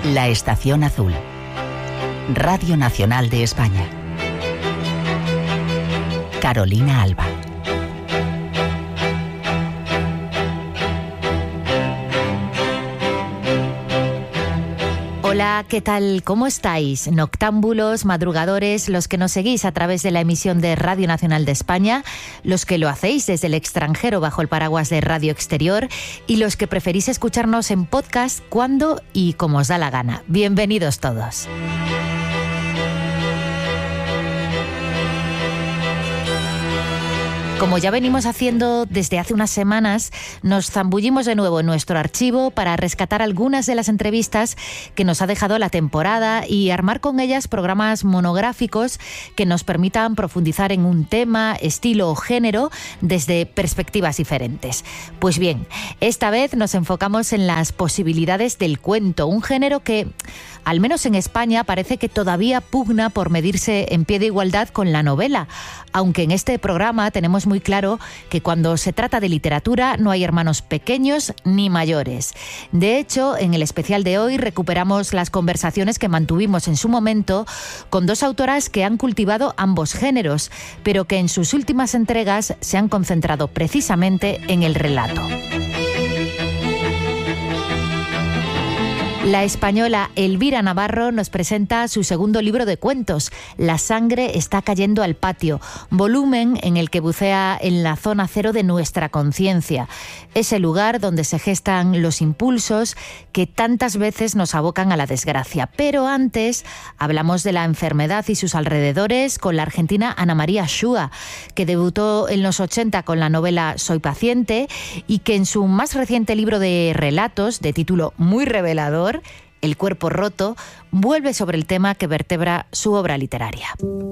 La Estación Azul. Radio Nacional de España. Carolina Alba. Hola, ¿qué tal? ¿Cómo estáis? Noctámbulos, madrugadores, los que nos seguís a través de la emisión de Radio Nacional de España, los que lo hacéis desde el extranjero bajo el paraguas de Radio Exterior y los que preferís escucharnos en podcast cuando y como os da la gana. Bienvenidos todos. Como ya venimos haciendo desde hace unas semanas, nos zambullimos de nuevo en nuestro archivo para rescatar algunas de las entrevistas que nos ha dejado la temporada y armar con ellas programas monográficos que nos permitan profundizar en un tema, estilo o género desde perspectivas diferentes. Pues bien, esta vez nos enfocamos en las posibilidades del cuento, un género que, al menos en España, parece que todavía pugna por medirse en pie de igualdad con la novela, aunque en este programa tenemos muy claro que cuando se trata de literatura no hay hermanos pequeños ni mayores. De hecho, en el especial de hoy recuperamos las conversaciones que mantuvimos en su momento con dos autoras que han cultivado ambos géneros, pero que en sus últimas entregas se han concentrado precisamente en el relato. La española Elvira Navarro nos presenta su segundo libro de cuentos, La sangre está cayendo al patio, volumen en el que bucea en la zona cero de nuestra conciencia, ese lugar donde se gestan los impulsos que tantas veces nos abocan a la desgracia. Pero antes hablamos de la enfermedad y sus alrededores con la argentina Ana María Shua, que debutó en los 80 con la novela Soy paciente y que en su más reciente libro de relatos, de título muy revelador, El cuerpo roto, vuelve sobre el tema que vertebra su obra literaria.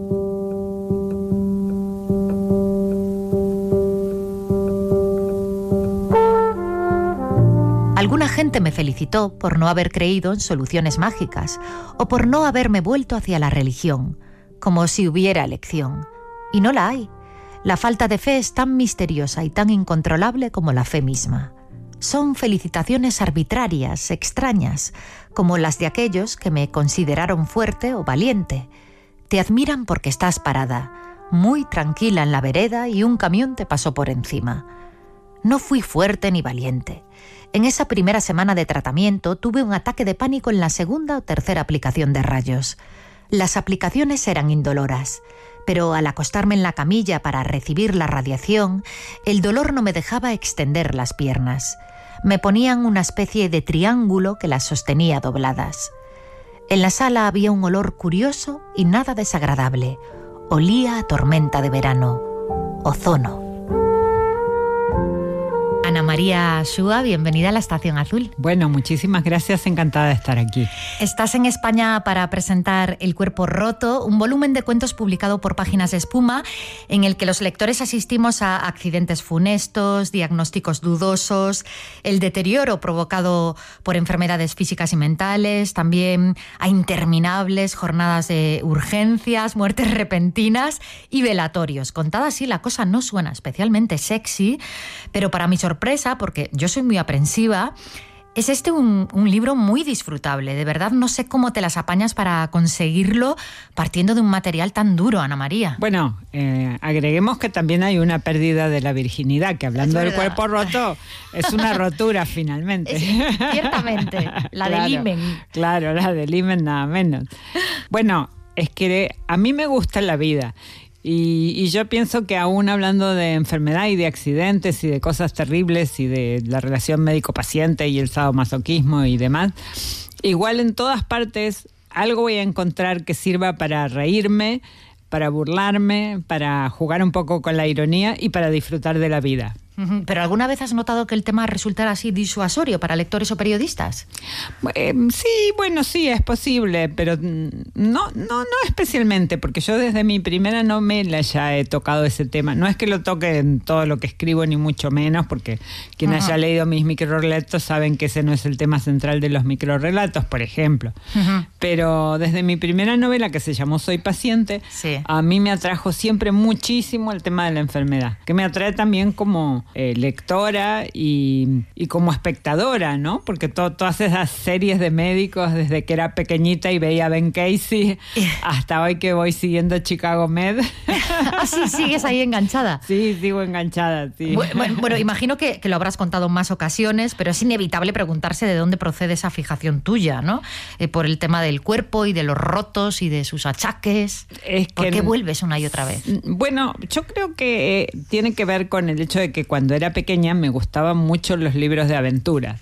Alguna gente me felicitó por no haber creído en soluciones mágicas o por no haberme vuelto hacia la religión, como si hubiera elección. Y no la hay. La falta de fe es tan misteriosa y tan incontrolable como la fe misma. Son felicitaciones arbitrarias, extrañas, como las de aquellos que me consideraron fuerte o valiente. Te admiran porque estás parada, muy tranquila en la vereda y un camión te pasó por encima. No fui fuerte ni valiente. En esa primera semana de tratamiento tuve un ataque de pánico en la segunda o tercera aplicación de rayos. Las aplicaciones eran indoloras, pero al acostarme en la camilla para recibir la radiación, el dolor no me dejaba extender las piernas. Me ponían una especie de triángulo que las sostenía dobladas. En la sala había un olor curioso y nada desagradable. Olía a tormenta de verano. Ozono. Ana María Shua, bienvenida a la Estación Azul. Bueno, muchísimas gracias, encantada de estar aquí. Estás en España para presentar El cuerpo roto, un volumen de cuentos publicado por Páginas de Espuma, en el que los lectores asistimos a accidentes funestos, diagnósticos dudosos, el deterioro provocado por enfermedades físicas y mentales, también a interminables jornadas de urgencias, muertes repentinas y velatorios. Contada así, la cosa no suena especialmente sexy, pero para mi sorpresa, porque yo soy muy aprensiva, es este un libro muy disfrutable. De verdad, no sé cómo te las apañas para conseguirlo partiendo de un material tan duro, Ana María. Bueno, agreguemos que también hay una pérdida de la virginidad, que hablando del cuerpo roto, es una rotura finalmente. Ciertamente, la claro, del himen. Claro, la del himen nada menos. Bueno, es que a mí me gusta la vida. Y yo pienso que aún hablando de enfermedad y de accidentes y de cosas terribles y de la relación médico-paciente y el sadomasoquismo y demás, igual en todas partes algo voy a encontrar que sirva para reírme, para burlarme, para jugar un poco con la ironía y para disfrutar de la vida. ¿Pero alguna vez has notado que el tema resultara así disuasorio para lectores o periodistas? Sí, bueno, sí, es posible, pero no especialmente, porque yo desde mi primera novela ya he tocado ese tema. No es que lo toque en todo lo que escribo, ni mucho menos, porque quien haya leído mis microrelatos saben que ese no es el tema central de los microrelatos, por ejemplo. Pero desde mi primera novela, que se llamó Soy paciente, sí, a mí me atrajo siempre muchísimo el tema de la enfermedad, que me atrae también como lectora y como espectadora, ¿no? Porque todas esas series de médicos, desde que era pequeñita y veía a Ben Casey, hasta hoy que voy siguiendo Chicago Med. Ah, sí, sigues ahí enganchada. Sí, sigo enganchada, sí. Bueno, imagino que lo habrás contado en más ocasiones, pero es inevitable preguntarse de dónde procede esa fijación tuya, ¿no? Por el tema del cuerpo y de los rotos y de sus achaques. ¿Por qué vuelves una y otra vez? Bueno, yo creo que tiene que ver con el hecho de que cuando era pequeña me gustaban mucho los libros de aventuras.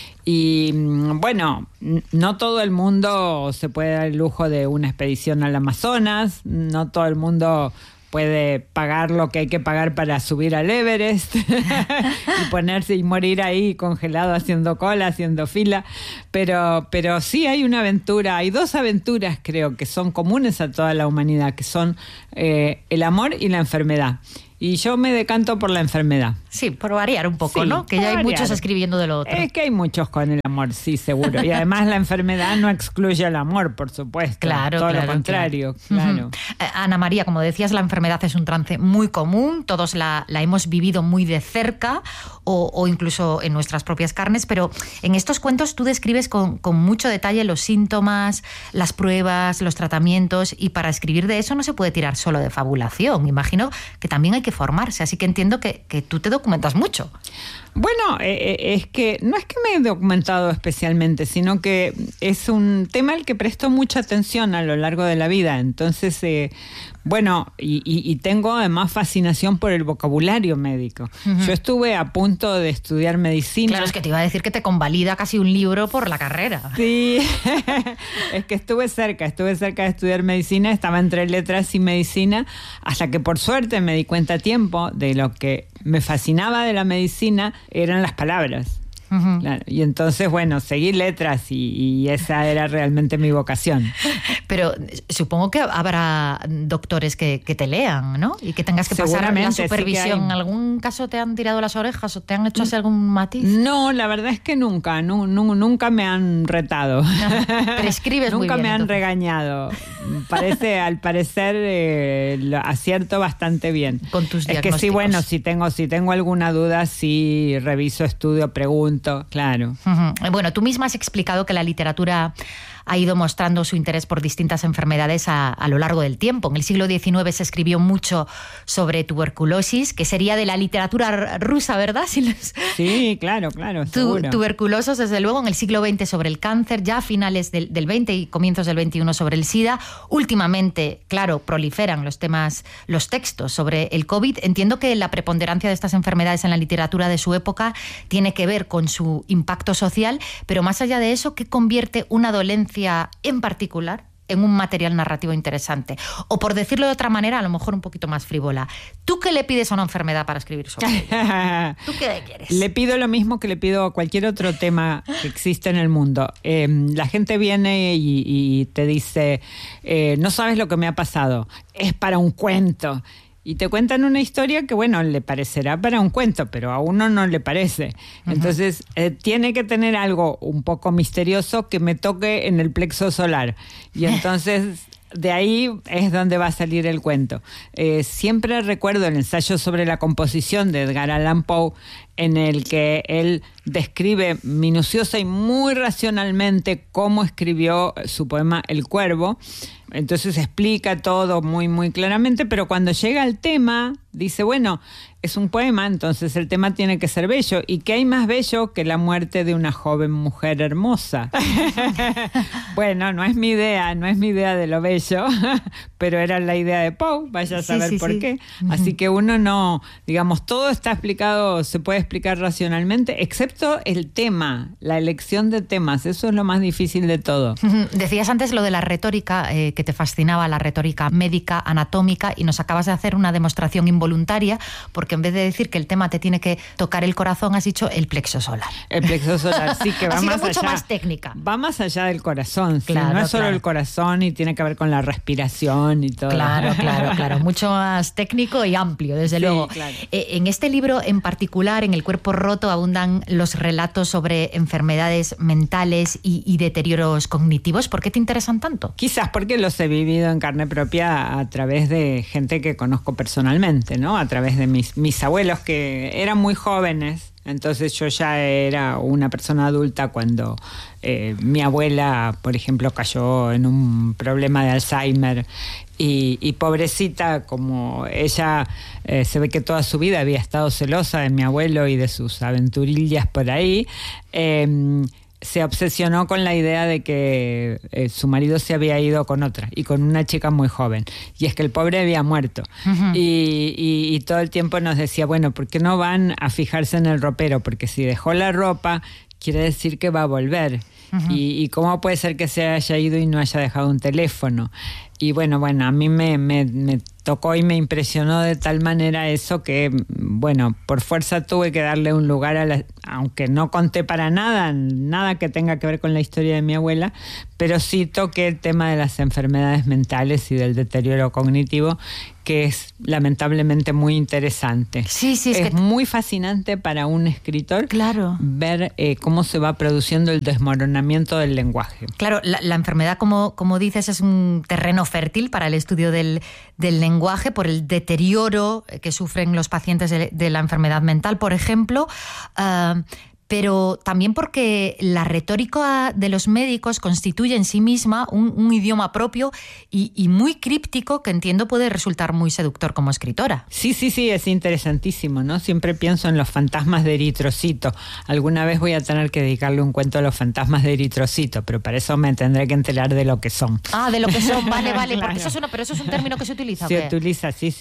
Y bueno, no todo el mundo se puede dar el lujo de una expedición al Amazonas, no todo el mundo puede pagar lo que hay que pagar para subir al Everest y ponerse y morir ahí congelado haciendo cola, haciendo fila, pero sí hay una aventura, hay dos aventuras creo que son comunes a toda la humanidad, que son el amor y la enfermedad. Y yo me decanto por la enfermedad. Sí, por variar un poco, sí, ¿no? Que ya hay muchos escribiendo de lo otro. Es que hay muchos con el amor, sí, seguro. Y además la enfermedad no excluye el amor, por supuesto. Claro, todo claro, lo contrario, claro. Ana María, como decías, la enfermedad es un trance muy común. Todos la hemos vivido muy de cerca o incluso en nuestras propias carnes, pero en estos cuentos tú describes con mucho detalle los síntomas, las pruebas, los tratamientos, y para escribir de eso no se puede tirar solo de fabulación. Imagino que también hay que formarse, así que entiendo que tú te documentas mucho. Bueno, es que no es que me he documentado especialmente, sino que es un tema al que presto mucha atención a lo largo de la vida. Entonces, bueno, y tengo además fascinación por el vocabulario médico. Uh-huh. Yo estuve a punto de estudiar medicina. Claro, es que te iba a decir que te convalida casi un libro por la carrera. Sí, es que estuve cerca de estudiar medicina, estaba entre letras y medicina, hasta que por suerte me di cuenta a tiempo de lo que me fascinaba de la medicina eran las palabras. Uh-huh. Claro. Y entonces, bueno, seguí letras y esa era realmente mi vocación. Pero supongo que habrá doctores que te lean, ¿no? Y que tengas que pasar la supervisión. Sí, ¿en algún caso te han tirado las orejas o te han hecho hacer algún matiz? No, la verdad es que nunca me han retado. Pero escribes muy bien. Nunca me han regañado. Al parecer acierto bastante bien. Con tus diagnósticos. Es que sí, bueno, si tengo alguna duda, sí reviso, estudio, pregunto. Claro. Uh-huh. Bueno, tú misma has explicado que la literatura ha ido mostrando su interés por distintas enfermedades a lo largo del tiempo. En el siglo XIX se escribió mucho sobre tuberculosis, que sería de la literatura rusa, ¿verdad? Sí, claro, seguro. Tuberculosos, desde luego. En el siglo XX sobre el cáncer, ya a finales del XX y comienzos del XXI sobre el SIDA. Últimamente, claro, proliferan los textos sobre el COVID. Entiendo que la preponderancia de estas enfermedades en la literatura de su época tiene que ver con su impacto social, pero más allá de eso, ¿qué convierte una dolencia en particular en un material narrativo interesante? O por decirlo de otra manera, a lo mejor un poquito más frívola, ¿tú qué le pides a una enfermedad para escribir sobre ella? ¿Tú qué quieres? Le pido lo mismo que le pido a cualquier otro tema que existe en el mundo. La gente viene y te dice, no sabes lo que me ha pasado, es para un cuento. Y te cuentan una historia que, bueno, le parecerá para un cuento, pero a uno no le parece. Uh-huh. Entonces, tiene que tener algo un poco misterioso que me toque en el plexo solar. Y entonces, de ahí es donde va a salir el cuento. Siempre recuerdo el ensayo sobre la composición de Edgar Allan Poe, en el que él describe minuciosa y muy racionalmente cómo escribió su poema El Cuervo. Entonces explica todo muy, muy claramente, pero cuando llega al tema, dice, bueno, es un poema, entonces el tema tiene que ser bello. ¿Y qué hay más bello que la muerte de una joven mujer hermosa? Bueno, no es mi idea de lo bello, pero era la idea de Poe, vaya a saber por qué. Así que uno no, digamos, todo está explicado, se puede explicar racionalmente, excepto el tema, la elección de temas. Eso es lo más difícil de todo. Decías antes lo de la retórica, que te fascinaba, la retórica médica, anatómica, y nos acabas de hacer una demostración involuntaria, porque en vez de decir que el tema te tiene que tocar el corazón, has dicho el plexo solar. El plexo solar, sí, que va más allá. Ha sido mucho más técnica. Va más allá del corazón, sí, claro, no es solo el corazón y tiene que ver con la respiración y todo. Claro, mucho más técnico y amplio, desde luego. Claro. En este libro en particular, en El cuerpo roto abundan los relatos sobre enfermedades mentales y deterioros cognitivos. ¿Por qué te interesan tanto? Quizás porque los he vivido en carne propia a través de gente que conozco personalmente, ¿no? A través de mis abuelos, que eran muy jóvenes. Entonces yo ya era una persona adulta cuando mi abuela, por ejemplo, cayó en un problema de Alzheimer y pobrecita, como ella se ve que toda su vida había estado celosa de mi abuelo y de sus aventurillas por ahí, se obsesionó con la idea de que su marido se había ido con otra y con una chica muy joven, y es que el pobre había muerto. Uh-huh. Y todo el tiempo nos decía, bueno, ¿por qué no van a fijarse en el ropero? Porque si dejó la ropa quiere decir que va a volver. Uh-huh. Y cómo puede ser que se haya ido y no haya dejado un teléfono. Y bueno, a mí me tocó y me impresionó de tal manera eso que, bueno, por fuerza tuve que darle un lugar aunque no conté para nada que tenga que ver con la historia de mi abuela, pero sí toqué el tema de las enfermedades mentales y del deterioro cognitivo, que es lamentablemente muy interesante. Sí, es muy fascinante para un escritor, claro, ver cómo se va produciendo el desmoronamiento del lenguaje. Claro, la enfermedad, como dices, es un terreno fértil para el estudio del lenguaje por el deterioro que sufren los pacientes de la enfermedad mental, por ejemplo, pero también porque la retórica de los médicos constituye en sí misma un idioma propio y muy críptico, que entiendo puede resultar muy seductor como escritora. Sí, es interesantísimo, ¿no? Siempre pienso en los fantasmas de Eritrocito. Alguna vez voy a tener que dedicarle un cuento a los fantasmas de Eritrocito, pero para eso me tendré que enterar de lo que son. Ah, de lo que son, vale, claro. Porque pero eso es un término que se utiliza. Se utiliza, sí,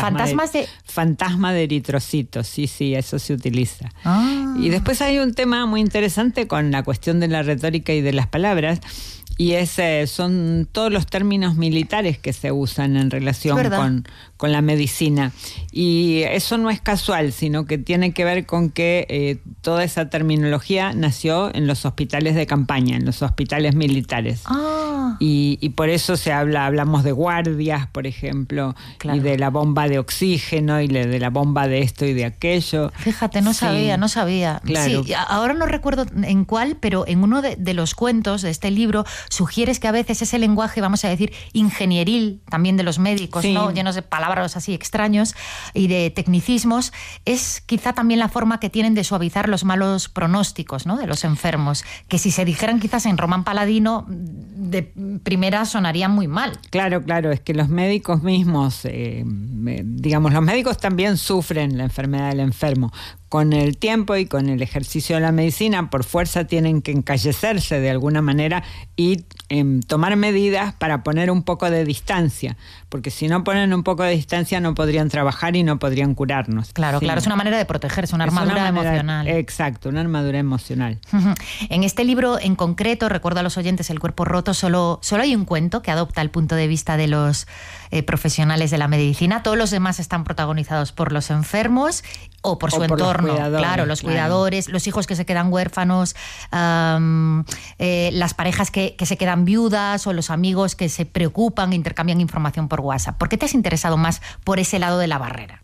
fantasma de Eritrocito, sí, eso se utiliza. Y después hay un tema muy interesante con la cuestión de la retórica y de las palabras, y son todos los términos militares que se usan en relación con la medicina. Y eso no es casual, sino que tiene que ver con que toda esa terminología nació en los hospitales de campaña, en los hospitales militares. Y por eso hablamos de guardias, por ejemplo, claro, y de la bomba de oxígeno y de la bomba de esto y de aquello. Fíjate, no sabía. Claro. Sí, ahora no recuerdo en cuál, pero en uno de los cuentos de este libro sugieres que a veces ese lenguaje, vamos a decir, ingenieril, también de los médicos, sí, ¿no? Llenos de palabras así extraños y de tecnicismos, es quizá también la forma que tienen de suavizar los malos pronósticos, ¿no?, de los enfermos, que si se dijeran quizás en Román Paladino, de primera sonarían muy mal. Claro, es que los médicos mismos, los médicos también sufren la enfermedad del enfermo. Con el tiempo y con el ejercicio de la medicina, por fuerza tienen que encallecerse de alguna manera y tomar medidas para poner un poco de distancia, porque si no ponen un poco de distancia no podrían trabajar y no podrían curarnos. Claro, es una manera de protegerse, una armadura emocional. Exacto, una armadura emocional. En este libro en concreto, recuerdo a los oyentes, El cuerpo roto, solo hay un cuento que adopta el punto de vista de los profesionales de la medicina. Todos los demás están protagonizados por los enfermos o por su entorno. Los cuidadores, los hijos que se quedan huérfanos, las parejas que se quedan viudas, o los amigos que se preocupan, intercambian información por WhatsApp. ¿Por qué te has interesado más por ese lado de la barrera?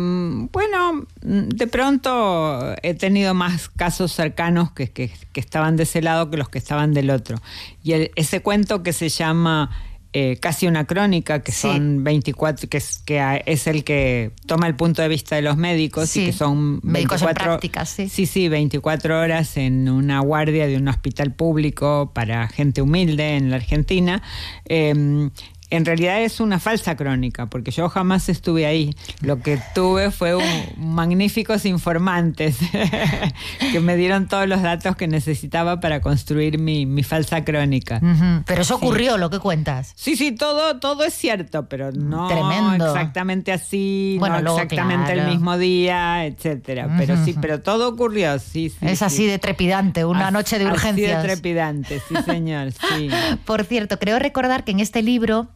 De pronto he tenido más casos cercanos que estaban de ese lado que los que estaban del otro. Y ese cuento que se llama Casi una crónica, que son 24, que es el que toma el punto de vista de los médicos, y que son 24 médicos en prácticas, sí, 24 horas en una guardia de un hospital público para gente humilde en la Argentina. En realidad es una falsa crónica, porque yo jamás estuve ahí. Lo que tuve fue magníficos informantes que me dieron todos los datos que necesitaba para construir mi falsa crónica. Uh-huh. Pero eso ocurrió, lo que cuentas. Sí, todo es cierto, pero no tremendo, exactamente así, bueno, no exactamente el mismo día, etcétera. Uh-huh. Pero todo ocurrió, sí. Es así de trepidante, una noche de urgencias. Así de trepidante, sí, señor, sí. Por cierto, creo recordar que en este libro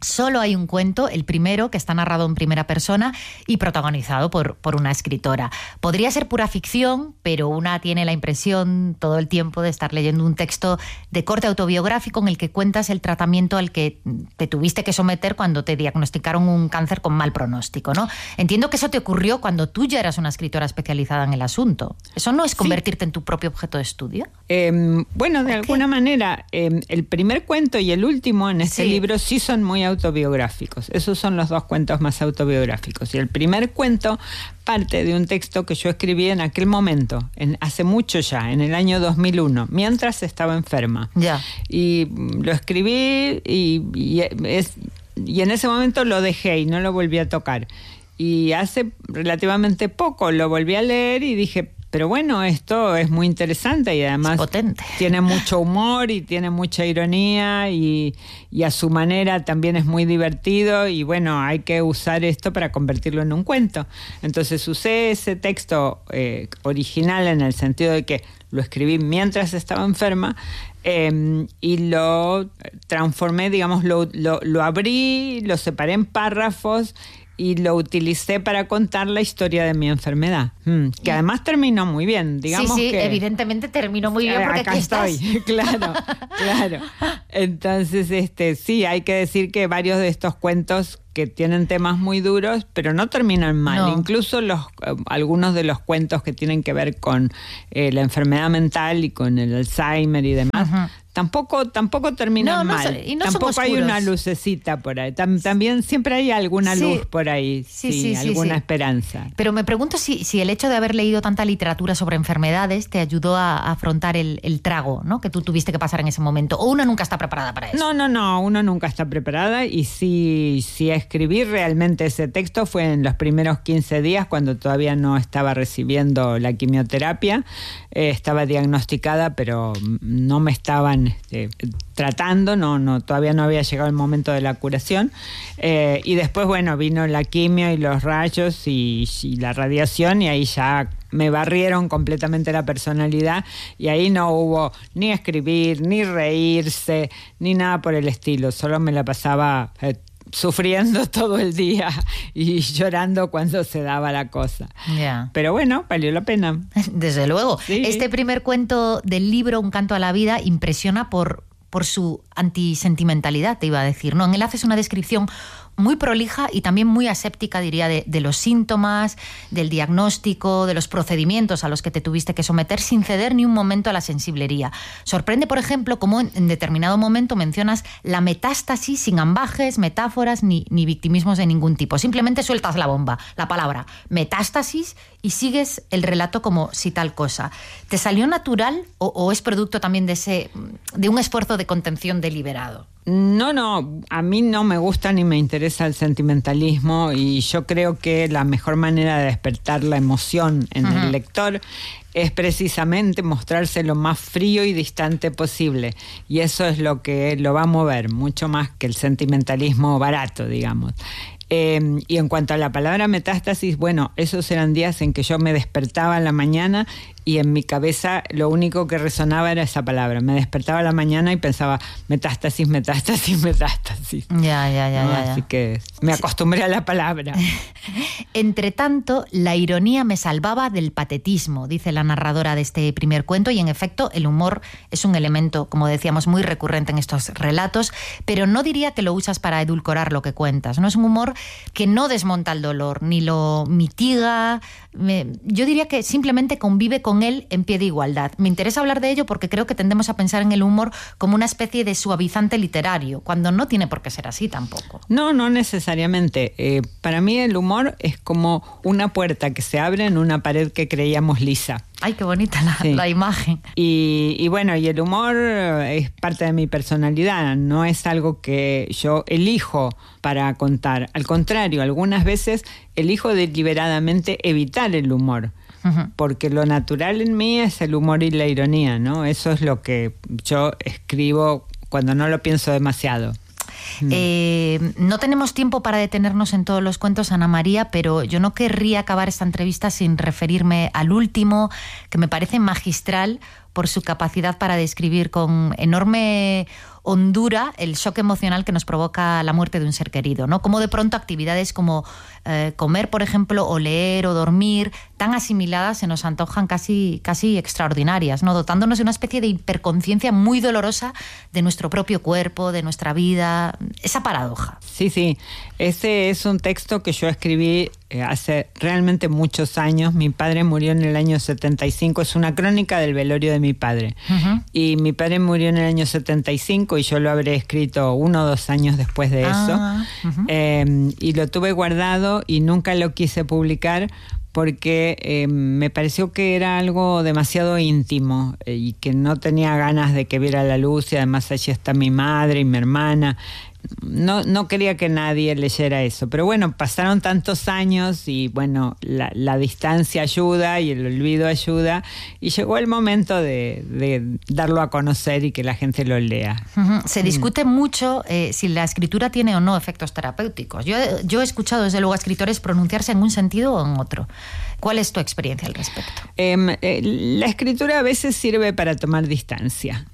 Solo hay un cuento, el primero, que está narrado en primera persona y protagonizado por una escritora. Podría ser pura ficción, pero una tiene la impresión todo el tiempo de estar leyendo un texto de corte autobiográfico en el que cuentas el tratamiento al que te tuviste que someter cuando te diagnosticaron un cáncer con mal pronóstico, ¿no? Entiendo que eso te ocurrió cuando tú ya eras una escritora especializada en el asunto. ¿Eso no es convertirte en tu propio objeto de estudio? Bueno, de alguna manera, el primer cuento y el último en este libro sí son muy autobiográficos. Esos son los dos cuentos más autobiográficos. Y el primer cuento parte de un texto que yo escribí en aquel momento, hace mucho ya, en el año 2001, mientras estaba enferma. Ya. Y lo escribí y en ese momento lo dejé y no lo volví a tocar. Y hace relativamente poco lo volví a leer y dije, pero bueno, esto es muy interesante y además tiene mucho humor y tiene mucha ironía y a su manera también es muy divertido y bueno, hay que usar esto para convertirlo en un cuento. Entonces usé ese texto original en el sentido de que lo escribí mientras estaba enferma y lo transformé, digamos, lo abrí, lo separé en párrafos y lo utilicé para contar la historia de mi enfermedad, que además terminó muy bien, digamos. Sí, que evidentemente terminó muy bien porque acá aquí estoy, estás. claro. Entonces, sí, hay que decir que varios de estos cuentos que tienen temas muy duros, pero no terminan mal. No. Incluso algunos de los cuentos que tienen que ver con la enfermedad mental y con el Alzheimer y demás, tampoco terminan mal. Y no tampoco hay una lucecita por ahí. También siempre hay alguna luz por ahí, alguna esperanza. Pero me pregunto si el hecho de haber leído tanta literatura sobre enfermedades te ayudó a afrontar el trago, ¿no?, que tú tuviste que pasar en ese momento. ¿O uno nunca está preparada para eso? No, uno nunca está preparada y sí escribí realmente ese texto fue en los primeros 15 días cuando todavía no estaba recibiendo la quimioterapia. Estaba diagnosticada, pero no me estaban tratando, todavía no había llegado el momento de la curación. Y después, bueno, vino la quimio y los rayos y la radiación y ahí ya me barrieron completamente la personalidad y ahí no hubo ni escribir, ni reírse, ni nada por el estilo. Solo me la pasaba sufriendo todo el día y llorando cuando se daba la cosa. Yeah. Pero bueno, valió la pena. Desde luego. Sí. Este primer cuento del libro, Un canto a la vida, impresiona por su antisentimentalidad, te iba a decir, ¿no? En él haces una descripción muy prolija y también muy aséptica, diría, de los síntomas, del diagnóstico, de los procedimientos a los que te tuviste que someter sin ceder ni un momento a la sensiblería. Sorprende, por ejemplo, cómo en determinado momento mencionas la metástasis sin ambajes, metáforas ni victimismos de ningún tipo. Simplemente sueltas la bomba, la palabra metástasis y sigues el relato como si tal cosa. ¿Te salió natural o es producto también de un esfuerzo de contención deliberado? No, a mí no me gusta ni me interesa el sentimentalismo y yo creo que la mejor manera de despertar la emoción en el lector es precisamente mostrarse lo más frío y distante posible y eso es lo que lo va a mover, mucho más que el sentimentalismo barato, digamos. Y en cuanto a la palabra metástasis, bueno, esos eran días en que yo me despertaba en la mañana y en mi cabeza lo único que resonaba era esa palabra. Me despertaba a la mañana y pensaba metástasis. Ya. Así que me acostumbré a la palabra. Entre tanto, la ironía me salvaba del patetismo, dice la narradora de este primer cuento, y en efecto el humor es un elemento, como decíamos, muy recurrente en estos relatos, pero no diría que lo usas para edulcorar lo que cuentas, ¿no? Es un humor que no desmonta el dolor, ni lo mitiga. Yo diría que simplemente convive con él en pie de igualdad. Me interesa hablar de ello porque creo que tendemos a pensar en el humor como una especie de suavizante literario, cuando no tiene por qué ser así tampoco. No necesariamente. Para mí el humor es como una puerta que se abre en una pared que creíamos lisa. Ay, qué bonita la imagen. Y bueno, y el humor es parte de mi personalidad, no es algo que yo elijo para contar. Al contrario, algunas veces elijo deliberadamente evitar el humor, porque lo natural en mí es el humor y la ironía, ¿no? Eso es lo que yo escribo cuando no lo pienso demasiado. No tenemos tiempo para detenernos en todos los cuentos, Ana María, pero yo no querría acabar esta entrevista sin referirme al último, que me parece magistral por su capacidad para describir con enorme hondura el shock emocional que nos provoca la muerte de un ser querido, ¿no? Como de pronto actividades como comer, por ejemplo, o leer o dormir, tan asimiladas, se nos antojan casi extraordinarias, ¿no? Dotándonos de una especie de hiperconciencia muy dolorosa de nuestro propio cuerpo, de nuestra vida, esa paradoja. Sí, ese es un texto que yo escribí hace realmente muchos años. Mi padre murió en el año 75, es una crónica del velorio de mi padre. Uh-huh. Y mi padre murió en el año 75 y yo lo habré escrito 1 o 2 años después de eso. Uh-huh. Y lo tuve guardado y nunca lo quise publicar porque me pareció que era algo demasiado íntimo y que no tenía ganas de que viera la luz, y además allí está mi madre y mi hermana. No quería que nadie leyera eso, pero bueno, pasaron tantos años y bueno, la distancia ayuda y el olvido ayuda, y llegó el momento de darlo a conocer y que la gente lo lea. Uh-huh. Se discute mucho si la escritura tiene o no efectos terapéuticos. Yo he escuchado desde luego a escritores pronunciarse en un sentido o en otro. ¿Cuál es tu experiencia al respecto? La escritura a veces sirve para tomar distancia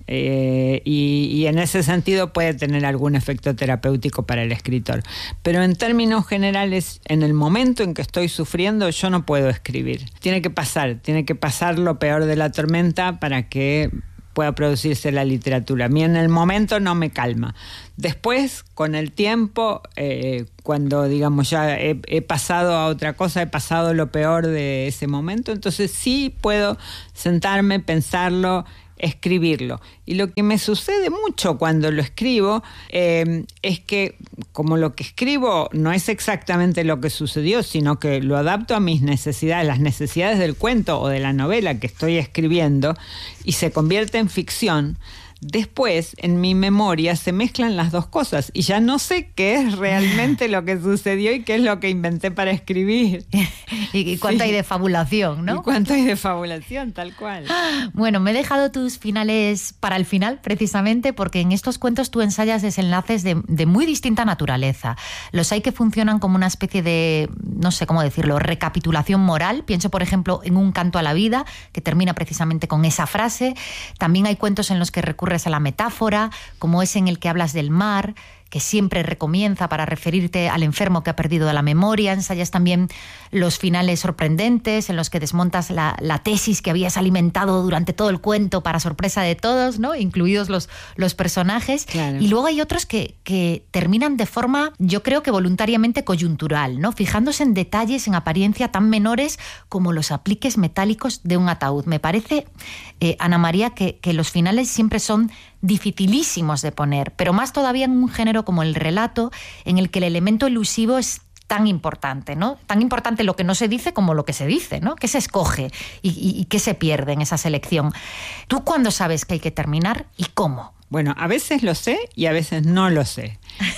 y en ese sentido puede tener algún efecto terapéutico para el escritor. Pero en términos generales, en el momento en que estoy sufriendo, yo no puedo escribir. Tiene que pasar lo peor de la tormenta para que pueda producirse la literatura. A mí en el momento no me calma. Después, con el tiempo, cuando digamos ya he pasado a otra cosa, he pasado lo peor de ese momento, entonces sí puedo sentarme, pensarlo, escribirlo. Y lo que me sucede mucho cuando lo escribo es que como lo que escribo no es exactamente lo que sucedió, sino que lo adapto a mis necesidades, las necesidades del cuento o de la novela que estoy escribiendo, y se convierte en ficción. Después, en mi memoria, se mezclan las dos cosas y ya no sé qué es realmente lo que sucedió y qué es lo que inventé para escribir. Y cuánto hay de fabulación, ¿no? Y cuánto hay de fabulación, tal cual. Bueno, me he dejado tus finales para el final, precisamente, porque en estos cuentos tú ensayas desenlaces de muy distinta naturaleza. Los hay que funcionan como una especie de, no sé cómo decirlo, recapitulación moral. Pienso, por ejemplo, en Un canto a la vida, que termina precisamente con esa frase. También hay cuentos en los que recurres a la metáfora, como ese en el que hablas del mar, que siempre recomienza para referirte al enfermo que ha perdido la memoria. Ensayas también los finales sorprendentes en los que desmontas la tesis que habías alimentado durante todo el cuento para sorpresa de todos, ¿no? Incluidos los personajes. Claro. Y luego hay otros que terminan de forma, yo creo que voluntariamente coyuntural, ¿no? Fijándose en detalles en apariencia tan menores como los apliques metálicos de un ataúd. Me parece, Ana María, que los finales siempre son dificilísimos de poner, pero más todavía en un género como el relato, en el que el elemento elusivo es tan importante, ¿no? Tan importante lo que no se dice como lo que se dice, ¿no? ¿Qué se escoge y qué se pierde en esa selección? ¿Tú cuándo sabes que hay que terminar y cómo? Bueno, a veces lo sé y a veces no lo sé.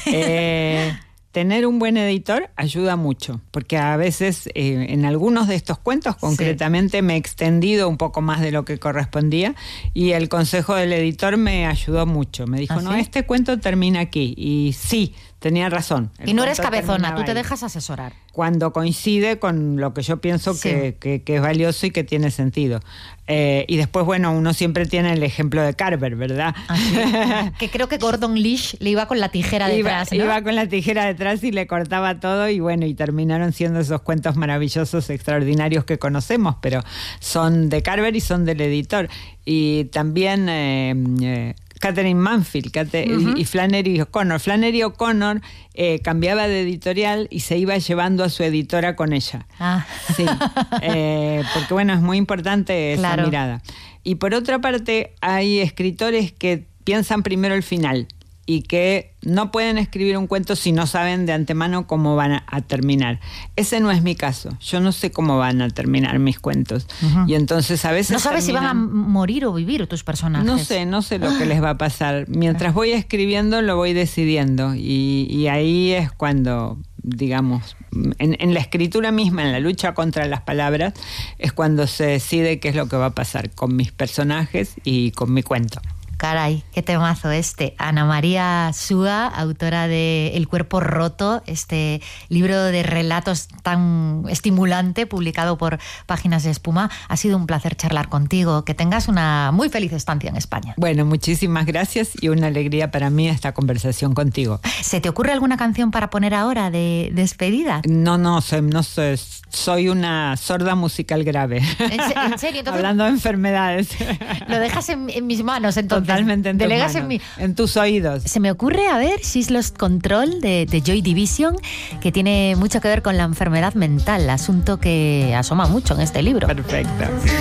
Tener un buen editor ayuda mucho, porque a veces en algunos de estos cuentos concretamente me he extendido un poco más de lo que correspondía y el consejo del editor me ayudó mucho. Me dijo, no, este cuento termina aquí. Y sí, tenía razón. Y no eres cabezona, tú te dejas asesorar. Cuando coincide con lo que yo pienso que es valioso y que tiene sentido. Y después, bueno, uno siempre tiene el ejemplo de Carver, ¿verdad? Que creo que Gordon Lish le iba con la tijera detrás, ¿no? Iba con la tijera detrás y le cortaba todo y bueno, y terminaron siendo esos cuentos maravillosos, extraordinarios que conocemos, pero son de Carver y son del editor. Y también Catherine Manfield y Flannery O'Connor. Flannery O'Connor cambiaba de editorial y se iba llevando a su editora con ella. Sí, porque bueno, es muy importante esa mirada. Y por otra parte, hay escritores que piensan primero el final y que no pueden escribir un cuento si no saben de antemano cómo van a terminar. Ese no es mi caso. Yo no sé cómo van a terminar mis cuentos. Uh-huh. Y entonces a veces no sabes si van a morir o vivir tus personajes. No sé lo que les va a pasar. Mientras voy escribiendo lo voy decidiendo y ahí es cuando, digamos, en la escritura misma, en la lucha contra las palabras, es cuando se decide qué es lo que va a pasar con mis personajes y con mi cuento. Caray, qué temazo este. Ana María Súa, autora de El cuerpo roto, este libro de relatos tan estimulante, publicado por Páginas de Espuma. Ha sido un placer charlar contigo. Que tengas una muy feliz estancia en España. Bueno, muchísimas gracias y una alegría para mí esta conversación contigo. ¿Se te ocurre alguna canción para poner ahora de despedida? No sé, soy una sorda musical grave. ¿En serio? Entonces, hablando de enfermedades. Lo dejas en mis manos, entonces. Totalmente en tus Delegas manos, en tus oídos. Se me ocurre, a ver, She's Lost Control de Joy Division, que tiene mucho que ver con la enfermedad mental, asunto que asoma mucho en este libro. Perfecto.